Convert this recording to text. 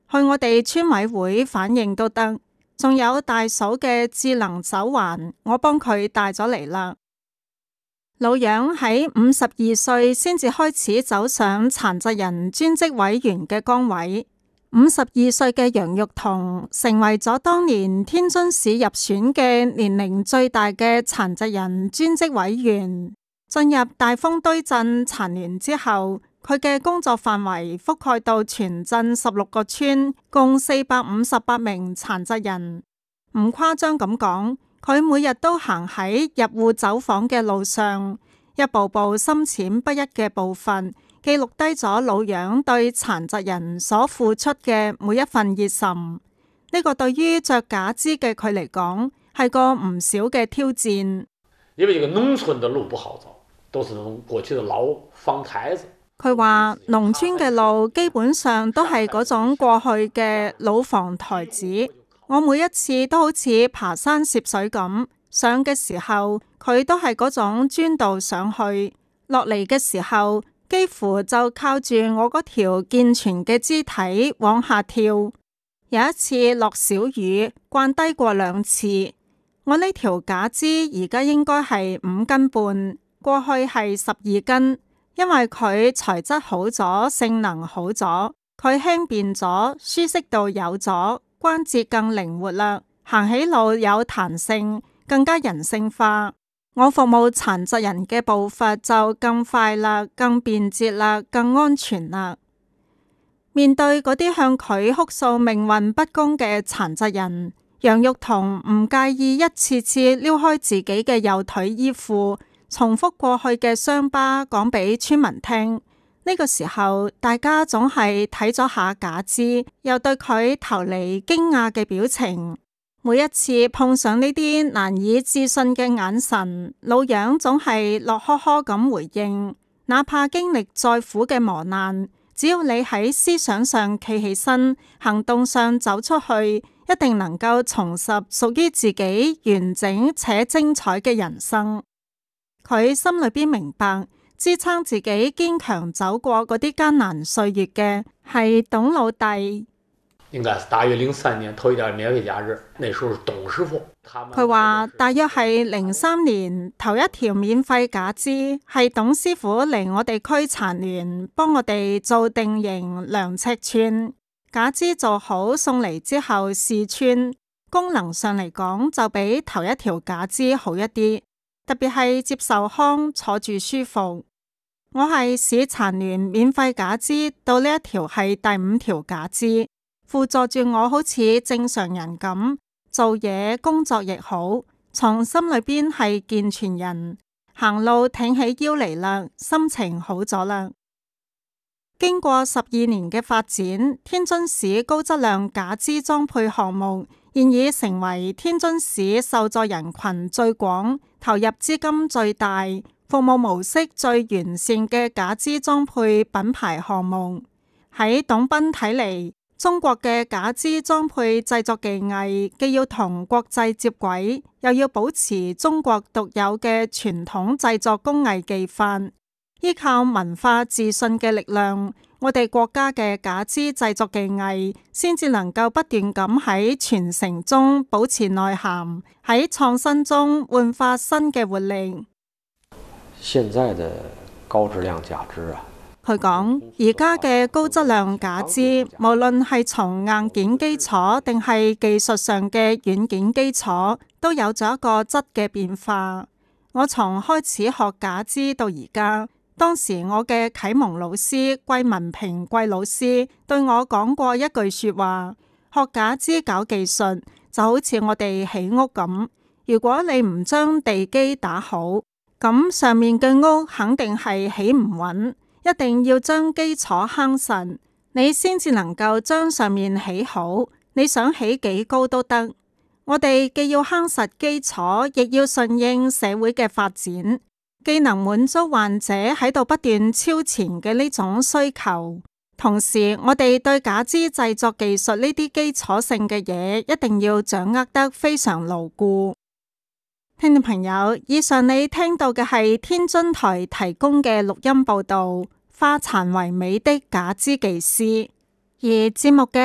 去我哋村委會反映都得。仲有大嫂嘅智能手環，我幫佢帶咗嚟啦。老楊喺52歲先至開始走上殘疾人專職委員嘅崗位。52歲嘅楊玉彤成為咗當年天津市入選嘅年齡最大嘅殘疾人專職委員。進入大豐堆鎮殘聯之後，佢嘅工作範圍覆蓋到全鎮16個村，共458名殘疾人。唔誇張咁講，佢每日都行喺入戶走訪嘅路上，一步步深淺不一嘅步伐，記錄低咗老楊對殘疾人所付出嘅每一份熱忱。呢個對於着假肢嘅佢嚟講，係個唔少嘅挑戰。 因為這個農村的路不好走，都是過去的老方台子。 佢話農村嘅路基本上都係嗰種過去嘅老房台子。我每一次都好似爬山涉水咁，上嘅時候佢都係嗰種磚道上去，落嚟嘅時候幾乎就靠住我嗰條健全嘅肢體往下跳。有一次落小雨，慣低過2次。我呢條假肢而家應該係5斤半，過去係12斤，因為佢材質好咗，性能好咗，佢輕便咗，舒適度有咗，關節更靈活啦，行起路有彈性，更加人性化。我服務殘疾人嘅步伐就更快啦，更便捷啦，更安全啦。面對嗰啲向佢哭訴命運不公嘅殘疾人，楊玉彤唔介意一次次撩開自己嘅右腿衣褲，重複過去嘅傷疤講俾村民聽。呢個時候，大家總係睇咗下假肢，又對佢投嚟驚訝嘅表情。每一次碰上呢啲難以置信嘅眼神，老楊總係樂呵呵咁回應。哪怕經歷再苦嘅磨難，只要你喺思想上企起身，行動上走出去，一定能夠重拾屬於自己完整且精彩嘅人生。佢心裏邊明白，支撐自己堅強走過嗰啲艱難歲月嘅係董老弟。 應該是大約03年頭一點免費假日，那時候是董師傅。 佢話大約係03年頭一條免費假肢，係董師傅嚟我哋區殘聯幫我哋做定型量尺寸，假肢做好送嚟之後試穿，功能上嚟講就比頭一條假肢好一啲，特別係接受康，坐住舒服。我係市殘聯免費假肢，到呢一條係第5條假肢，輔助住我好似正常人咁做嘢，工作亦好，從心裏邊係健全人，行路挺起腰嚟啦，心情好咗啦。經過12年嘅發展，天津市高質量假肢裝配項目現已成為天津市受助人群最廣、投入資金最大、服務模式最完善嘅假肢裝配品牌項目。喺董斌睇嚟，中國嘅假肢裝配製作技藝既要同國際接軌，又要保持中國獨有嘅傳統製作工藝技法。依靠文化自信嘅力量，我哋國家嘅假肢製作技藝先至能夠不斷咁喺傳承中保持內涵，喺創新中煥發新嘅活力。 現在的高質量假肢啊， 佢講而家嘅高質量假肢，無論係從硬件基礎定係技術上嘅軟件基礎，都有咗一個質嘅變化。我從開始學假肢到而家，當時我嘅啟蒙老師桂文平桂老師對我講過一句說話：學假肢搞技術就好似我哋起屋咁，如果你唔將地基打好，咁上面嘅屋肯定係起唔穩，一定要將基礎夯實，你先至能夠將上面起好。你想起幾高都得。我哋既要夯實基礎，亦要順應社會嘅發展，既能滿足患者喺度不斷超前嘅呢種需求，同時我哋對假肢製作技術呢啲基礎性嘅嘢，一定要掌握得非常牢固。聽眾朋友，以上你聽到嘅係天津台提供嘅錄音報道，化殘為美的假肢技師，而節目嘅